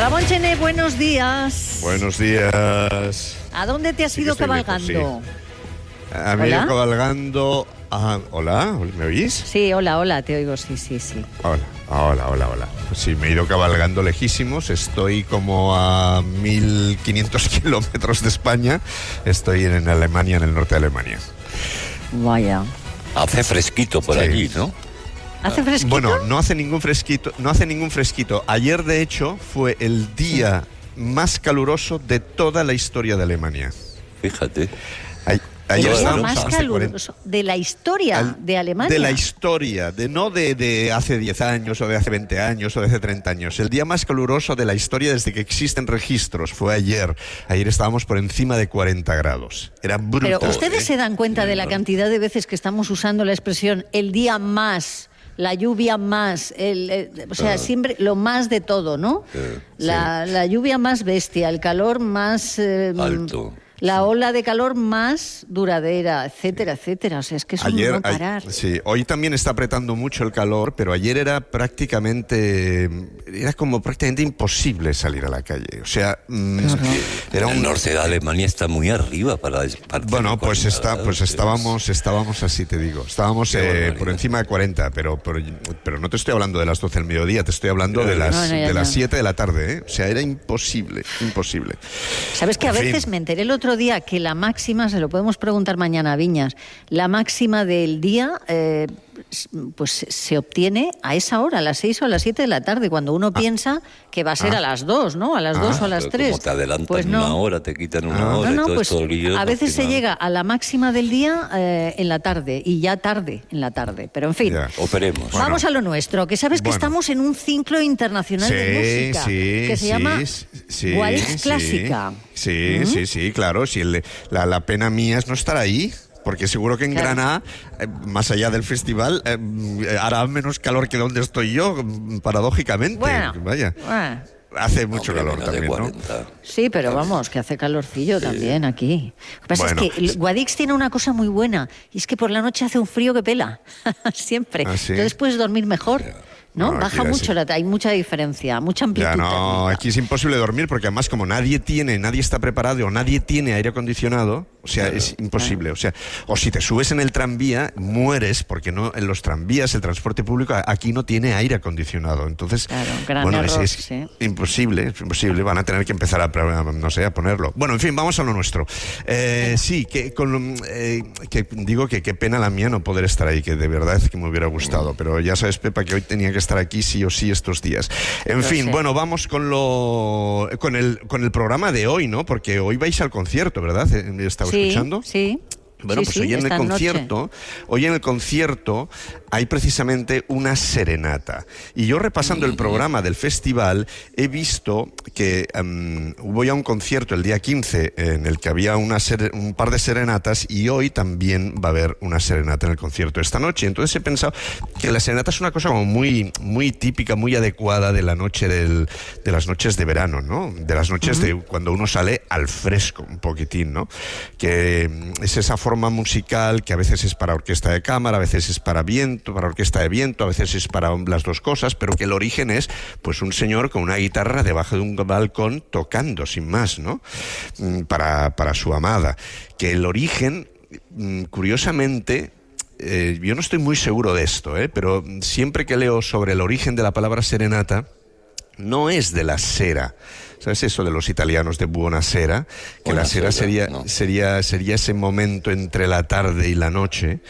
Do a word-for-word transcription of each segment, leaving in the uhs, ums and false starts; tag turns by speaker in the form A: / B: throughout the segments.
A: Gabón Chené, buenos días.
B: Buenos días.
A: ¿A dónde te has
B: Sí,
A: ido
B: que estoy
A: cabalgando?
B: lejos, sí. A mí
A: ¿Hola?
B: cabalgando... Ah, ¿hola? ¿Me oís?
A: Sí, hola, hola, te oigo, sí, sí, sí.
B: Hola, hola, hola, hola. Pues sí, me he ido cabalgando lejísimos. Estoy como a mil quinientos kilómetros de España. Estoy en Alemania, en el norte de Alemania.
A: Vaya.
C: Hace fresquito por
B: Sí.
C: allí, ¿no?
A: ¿Hace fresquito?
B: Bueno, no hace ningún fresquito, no hace ningún fresquito. Ayer, de hecho, fue el día más caluroso de toda la historia de Alemania.
C: Fíjate.
B: Ay-
A: El
B: Ayer
A: día
B: estábamos
A: más
B: a más de cuarenta.
A: caluroso de la historia
B: Al-
A: de Alemania.
B: De la historia, de no de, de hace diez años, o de hace veinte años, o de hace treinta años. El día más caluroso de la historia desde que existen registros fue ayer. Ayer estábamos por encima de cuarenta grados. Era brutal.
A: Pero ustedes
B: ¿eh?
A: se dan cuenta de la cantidad de veces que estamos usando la expresión el día más, la lluvia más, el, eh, o sea,
C: Ah.
A: siempre lo más de todo, ¿no?
C: Eh,
A: la, la lluvia más bestia, el calor más... eh,
C: Alto.
A: La ola de calor más duradera, etcétera, etcétera. O sea, es que es un
B: Ayer,
A: no
B: ay-
A: parar.
B: sí, hoy también está apretando mucho el calor, pero ayer era prácticamente, era como prácticamente imposible salir a la calle. O sea, mm, era
C: El
B: un...
C: norte de Alemania está muy arriba para... para
B: Bueno,
C: hacer
B: pues
C: cuarenta
B: está, pues
C: grados,
B: estábamos, estábamos así, te digo. Estábamos
C: Qué
B: eh,
C: barbaridad.
B: por encima de cuarenta, pero, pero, pero no te estoy hablando de las doce del mediodía, te estoy hablando de
C: No,
B: las,
A: no, ya,
B: de las
A: ya.
B: siete de la tarde, ¿eh? O sea, era imposible, imposible.
A: ¿Sabes que a
B: En fin.
A: veces me enteré el otro día que la máxima, se lo podemos preguntar mañana a Viñas, la máxima del día, eh, pues se obtiene a esa hora, a las seis o a las siete de la tarde, cuando uno piensa que va a ser
B: Ah.
A: a las dos, ¿no? A las
B: Ah.
A: dos o a las
C: Pero
A: tres.
C: como te adelantan
A: Pues no.
C: una hora, te quitan una
B: Ah.
C: hora
A: No,
C: y
A: no,
C: todo
A: pues
C: esto lío,
A: a
C: al
A: veces se
C: final
A: llega a la máxima del día eh, en la tarde y ya tarde en la tarde, pero en fin.
B: Ya.
C: Operemos.
B: Bueno.
A: Vamos a lo nuestro, que sabes que
B: Bueno.
A: estamos en un ciclo internacional de música
B: sí,
A: que se
B: sí,
A: llama
B: sí,
A: Guadix
B: sí,
A: Clásica.
B: Sí,
A: ¿Mm?
B: sí, sí, claro. Si el- la, la pena mía es no estar ahí. Porque seguro que en
A: Claro.
B: Granada, eh, más allá del festival, eh, hará menos calor que donde estoy yo, paradójicamente.
A: Bueno,
B: Vaya.
A: bueno.
B: Hace mucho
C: Hombre,
B: calor
C: menos de
B: también, ¿no?
C: cuarenta.
A: Sí, pero vamos, que hace calorcillo también aquí. Lo que pasa
B: Bueno.
A: es que el Guadix tiene una cosa muy buena, y es que por la noche hace un frío que pela, siempre.
B: ¿Ah, sí?
A: Entonces puedes dormir mejor, ¿no?
B: No, aquí
A: Baja
B: ya
A: mucho,
B: sí.
A: la, hay mucha diferencia, mucha amplitud
B: Ya no,
A: térmica.
B: aquí es imposible dormir porque además como nadie tiene, nadie está preparado o nadie tiene aire acondicionado, o sea,
C: Claro.
B: es imposible. O sea, o si te subes en el tranvía, mueres porque no en los tranvías, el transporte público aquí no tiene aire acondicionado. Entonces,
A: Claro, gran
B: bueno,
A: error,
B: es, es
A: sí.
B: imposible, es imposible. Van a tener que empezar a, a, no sé, a ponerlo. Bueno, en fin, vamos a lo nuestro. Eh, sí, que, con, eh, que digo que qué pena la mía no poder estar ahí, que de verdad es que me hubiera gustado. Pero ya sabes, Pepa, que hoy tenía que estar aquí sí o sí estos días. En
A: Lo
B: fin,
A: sé.
B: bueno, vamos con lo con el con el programa de hoy, ¿no? Porque hoy vais al concierto, ¿verdad? ¿Me estaba
A: Sí,
B: escuchando?
A: sí.
B: Bueno,
A: Sí,
B: pues
A: sí,
B: hoy en el
A: esta noche.
B: concierto, hoy en el concierto hay precisamente una serenata. Y yo repasando el programa del festival he visto que um, hubo ya un concierto el día quince en el que había una ser- un par de serenatas y hoy también va a haber una serenata en el concierto esta noche. Entonces he pensado que la serenata es una cosa como muy, muy típica, muy adecuada de la noche del, de las noches de verano, ¿no? De las noches de cuando uno sale al fresco un poquitín, ¿no? Que mm, es esa forma musical que a veces es para orquesta de cámara, a veces es para viento, para orquesta de viento, a veces es para las dos cosas, pero que el origen es pues un señor con una guitarra debajo de un balcón tocando sin más, ¿no? Mm, Para, para su amada. Que el origen, mm, curiosamente, eh, yo no estoy muy seguro de esto, ¿eh? Pero siempre que leo sobre el origen de la palabra serenata, no es de la sera. ¿Sabes eso de los italianos de buonasera? Que la sera
C: Buonasera,
B: sería,
C: no.
B: sería, sería ese momento entre la tarde y la noche.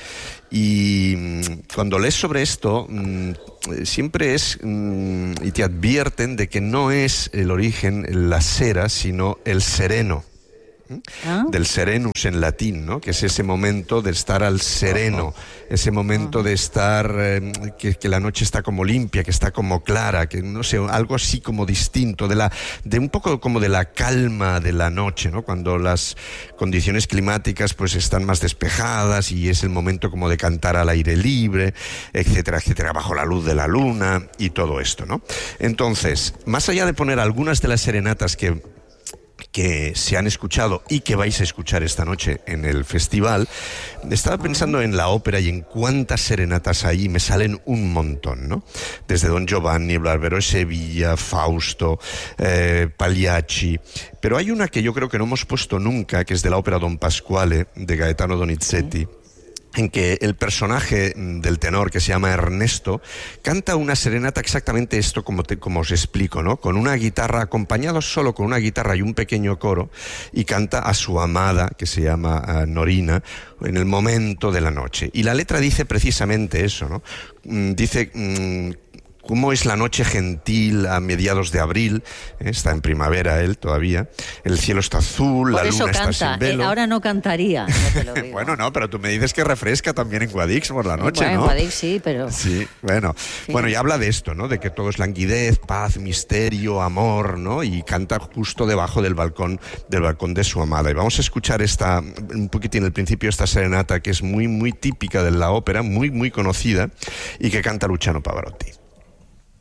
B: Y mm, cuando lees sobre esto, mm, eh, siempre es, mm, y te advierten de que no es el origen la sera, sino el sereno.
A: Ah.
B: Del serenus en latín, ¿no? Que es ese momento de estar al sereno, ese momento de estar, eh, que, que la noche está como limpia, que está como clara, que no sé, algo así como distinto, de la, de un poco como de la calma de la noche, ¿no? Cuando las condiciones climáticas pues están más despejadas y es el momento como de cantar al aire libre, etcétera, etcétera, bajo la luz de la luna y todo esto, ¿no? Entonces, más allá de poner algunas de las serenatas que que se han escuchado y que vais a escuchar esta noche en el festival, estaba pensando en la ópera y en cuántas serenatas hay, me salen un montón, ¿no? Desde Don Giovanni, Barbero de Sevilla, Fausto, eh, Pagliacci, pero hay una que yo creo que no hemos puesto nunca, que es de la ópera Don Pasquale, de Gaetano Donizetti, ¿sí?, en que el personaje del tenor, que se llama Ernesto, canta una serenata exactamente esto como, te, como os explico, ¿no? Con una guitarra, acompañado solo con una guitarra y un pequeño coro, y canta a su amada, que se llama uh, Norina, en el momento de la noche. Y la letra dice precisamente eso, ¿no? Mm, dice... Mm, cómo es la noche gentil a mediados de abril, ¿eh? Está en primavera él todavía, el cielo está azul,
A: por
B: la
A: eso
B: luna
A: canta.
B: está sin velo.
A: Eh, ahora no cantaría, no te lo digo.
B: Bueno, no, pero tú me dices que refresca también en Guadix por la noche,
A: bueno,
B: ¿no?
A: En Guadix sí, pero...
B: Sí, bueno. Sí. Bueno, y habla de esto, ¿no? De que todo es languidez, paz, misterio, amor, ¿no? Y canta justo debajo del balcón, del balcón de su amada. Y vamos a escuchar esta, un poquitín al principio, esta serenata que es muy, muy típica de la ópera, muy, muy conocida, y que canta Luciano Pavarotti.